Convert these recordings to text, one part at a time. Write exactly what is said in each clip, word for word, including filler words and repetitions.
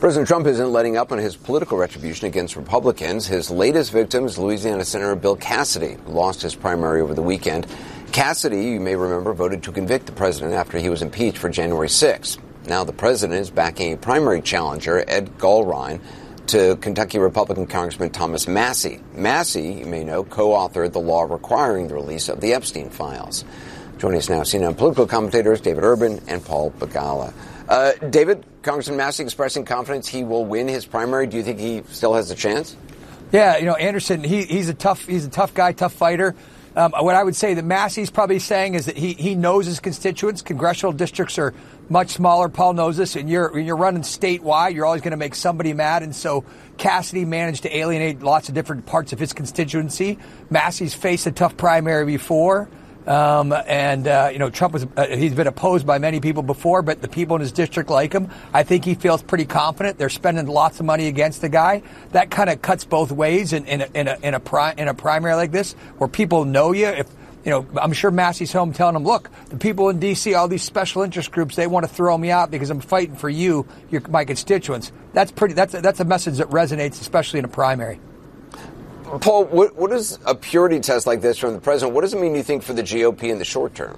President Trump isn't letting up on his political retribution against Republicans. His latest victim is Louisiana Senator Bill Cassidy, who lost his primary over the weekend. Cassidy, you may remember, voted to convict the president after he was impeached for January sixth. Now the president is backing a primary challenger, Ed Gulrine, to Kentucky Republican Congressman Thomas Massie. Massie, you may know, co-authored the law requiring the release of the Epstein files. Joining us now, C N N political commentators David Urban and Paul Begala. Uh, David, Congressman Massie expressing confidence he will win his primary. Do you think he still has a chance? Yeah, you know, Anderson, he, he's a tough, he's a tough guy, tough fighter. Um, what I would say that Massie's probably saying is that he, he knows his constituents. Congressional districts are much smaller. Paul knows this. And you're, when you're running statewide, you're always going to make somebody mad. And so Cassidy managed to alienate lots of different parts of his constituency. Massie's faced a tough primary before. Um, and, uh, you know, Trump was, uh, he's been opposed by many people before, but the people in his district like him. I think he feels pretty confident. They're spending lots of money against the guy. That kind of cuts both ways in, in a, in a, in a, pri- in a primary like this, where people know you. If, you know, I'm sure Massie's home telling him, look, the people in D C, all these special interest groups, they want to throw me out because I'm fighting for you, your, my constituents. That's pretty, that's, that's a message that resonates, especially in a primary. Paul, what, what is a purity test like this from the president? What does it mean, you think, for the G O P in the short term?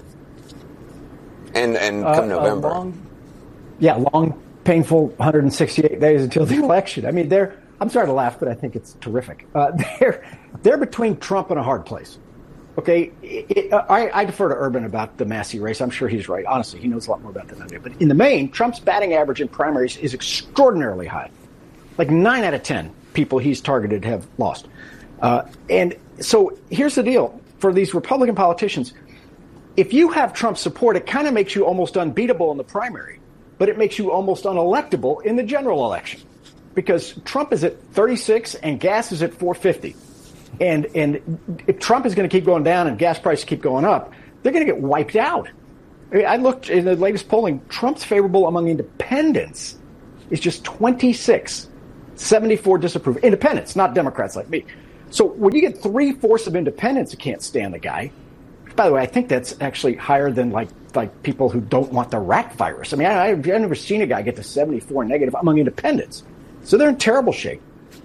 And and come uh, November. Uh, long, yeah, long, painful one hundred sixty-eight days until the election. I mean, they're, I'm sorry to laugh, but I think it's terrific. Uh, they're, they're between Trump and a hard place. Okay, it, it, I, I defer to Urban about the Massie race. I'm sure he's right. Honestly, he knows a lot more about that than I do. But in the main, Trump's batting average in primaries is extraordinarily high. Like nine out of ten people he's targeted have lost. Uh, and so here's the deal. For these Republican politicians, if you have Trump's support, it kind of makes you almost unbeatable in the primary, but it makes you almost unelectable in the general election because Trump is at thirty-six and gas is at four fifty. And and if Trump is going to keep going down and gas prices keep going up, they're going to get wiped out. I mean, I looked in the latest polling, Trump's favorable among independents is just twenty-six, seventy-four disapprove. Independents, not Democrats like me. So when you get three-fourths of independents who can't stand the guy, by the way, I think that's actually higher than like like people who don't want the rat virus. I mean, I, I've never seen a guy get to seventy-four negative among independents. So they're in terrible shape.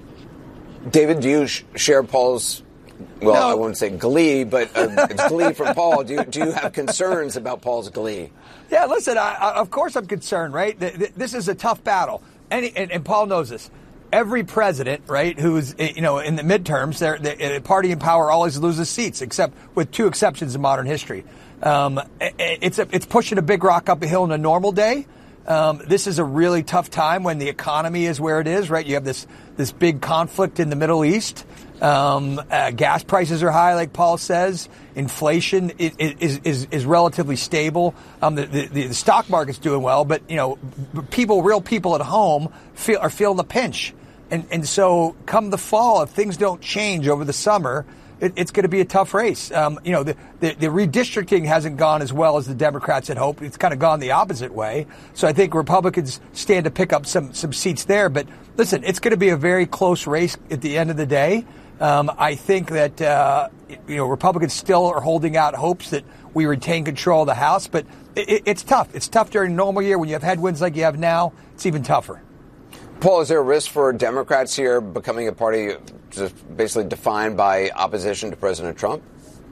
David, do you sh- share Paul's, well, no. I won't say glee, but uh, it's glee from Paul. Do you, do you have concerns about Paul's glee? Yeah, listen, I, I, of course I'm concerned, right? This is a tough battle. And, and, and Paul knows this. Every president, right, who's, you know, in the midterms, they're, the party in power always loses seats, except with two exceptions in modern history. Um, it's a, it's pushing a big rock up a hill in a normal day. Um, this is a really tough time when the economy is where it is, right? You have this this big conflict in the Middle East. Um, uh, gas prices are high, like Paul says. Inflation is is, is, is relatively stable. Um, the, the, the stock market's doing well, but you know, people, real people at home, feel are feeling the pinch. And and so, come the fall, if things don't change over the summer, it, it's going to be a tough race. Um, you know, the, the the redistricting hasn't gone as well as the Democrats had hoped. It's kind of gone the opposite way. So I think Republicans stand to pick up some some seats there. But listen, it's going to be a very close race at the end of the day. Um, I think that uh, you know Republicans still are holding out hopes that we retain control of the House, but it, it's tough. It's tough during a normal year when you have headwinds like you have now. It's even tougher. Paul, is there a risk for Democrats here becoming a party just basically defined by opposition to President Trump?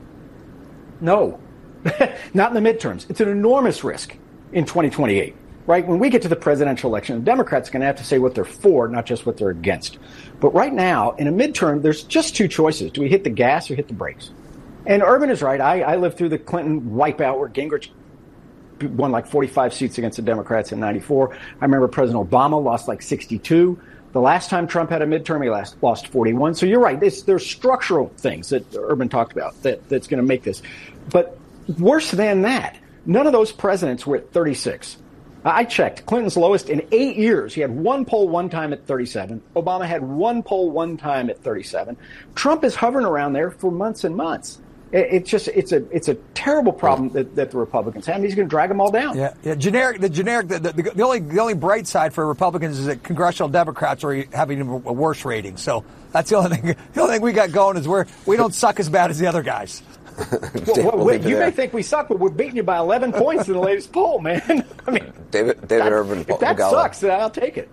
No, not in the midterms. It's an enormous risk in twenty twenty-eight, right? When we get to the presidential election, the Democrats are going to have to say what they're for, not just what they're against. But right now, in a midterm, there's just two choices. Do we hit the gas or hit the brakes? And Urban is right. I, I lived through the Clinton wipeout where Gingrich won like forty-five seats against the Democrats in ninety-four. I remember President Obama lost like sixty-two. The last time Trump had a midterm, he last, lost forty-one. So you're right. This, there's structural things that Urban talked about that, that's going to make this. But worse than that, none of those presidents were at thirty-six. I checked. Clinton's lowest in eight years. He had one poll one time at thirty-seven. Obama had one poll one time at thirty-seven. Trump is hovering around there for months and months. It's just it's a it's a terrible problem that, that the Republicans have. And he's going to drag them all down. Yeah, yeah. Generic, the generic, the, the, the only the only bright side for Republicans is that congressional Democrats are having a worse rating. So that's the only thing. The only thing we got going is we're we don't suck as bad as the other guys. well, well, wait, you may think we suck, but we're beating you by eleven points in the latest poll, man. I mean, David David that, Urban, if that Begala. sucks, then I'll take it.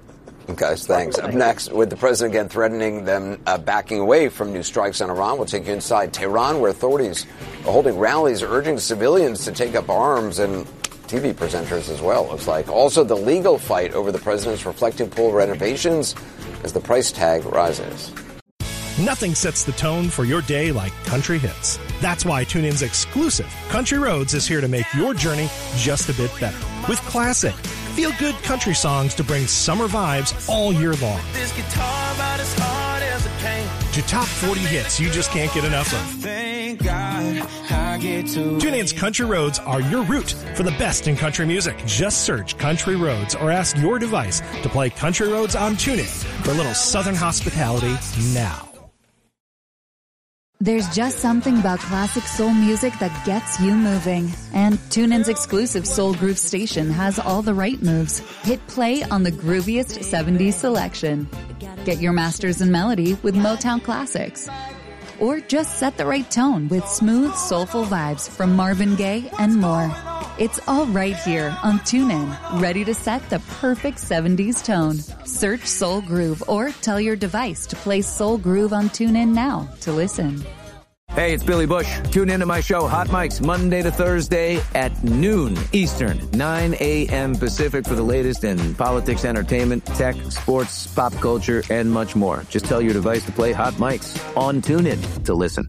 Guys, thanks. Up next, with the president again threatening them uh, backing away from new strikes on Iran, we'll take you inside Tehran, where authorities are holding rallies urging civilians to take up arms, and T V presenters as well, looks like. Also, the legal fight over the president's reflecting pool renovations as the price tag rises. Nothing sets the tone for your day like country hits. That's why TuneIn's exclusive Country Roads is here to make your journey just a bit better. With classic, feel-good country songs to bring summer vibes all year long. This guitar about as hard as it can. To top forty hits you just can't get enough of. Thank God I get to TuneIn's Country Roads are your route for the best in country music. Just search Country Roads or ask your device to play Country Roads on TuneIn for a little southern hospitality now. There's just something about classic soul music that gets you moving. And TuneIn's exclusive Soul Groove station has all the right moves. Hit play on the grooviest seventies selection. Get your masters in melody with Motown classics. Or just set the right tone with smooth, soulful vibes from Marvin Gaye and more. It's all right here on TuneIn, ready to set the perfect seventies tone. Search Soul Groove or tell your device to play Soul Groove on TuneIn now to listen. Hey, it's Billy Bush. Tune into my show, Hot Mics, Monday to Thursday at noon Eastern, nine a.m. Pacific for the latest in politics, entertainment, tech, sports, pop culture, and much more. Just tell your device to play Hot Mics on TuneIn to listen.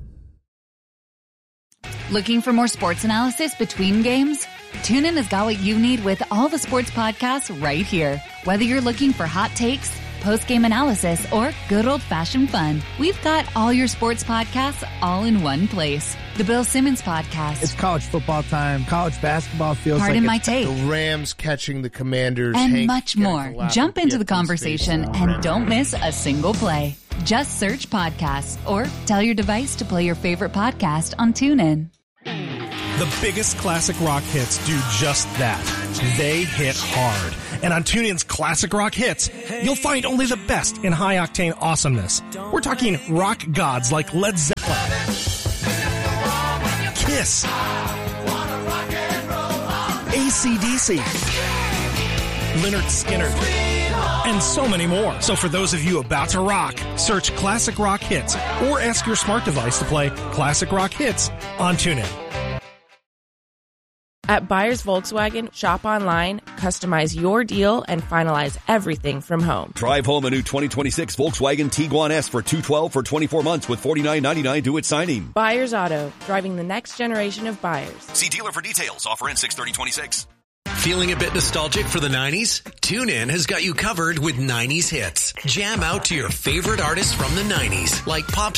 Looking for more sports analysis between games? TuneIn has got what you need with all the sports podcasts right here. Whether you're looking for hot takes, post-game analysis, or good old-fashioned fun, we've got all your sports podcasts all in one place. The Bill Simmons Podcast. It's college football time. College basketball feels Pardon like my take. The Rams catching the Commanders. And Hank much more. Jump into the conversation and don't miss a single play. Just search podcasts or tell your device to play your favorite podcast on TuneIn. The biggest classic rock hits do just that. They hit hard. And on TuneIn's Classic Rock Hits, you'll find only the best in high-octane awesomeness. We're talking rock gods like Led Zeppelin, Kiss, A C D C, Lynyrd Skynyrd, and so many more. So for those of you about to rock, search Classic Rock Hits or ask your smart device to play Classic Rock Hits on TuneIn. At Buyers Volkswagen, shop online, customize your deal, and finalize everything from home. Drive home a new twenty twenty-six Volkswagen Tiguan S for two hundred twelve dollars for twenty-four months with forty-nine ninety-nine due at signing. Buyers Auto, driving the next generation of buyers. See dealer for details. Offer ends six thirty twenty-six. Feeling a bit nostalgic for the nineties? TuneIn has got you covered with nineties hits. Jam out to your favorite artists from the nineties, like pop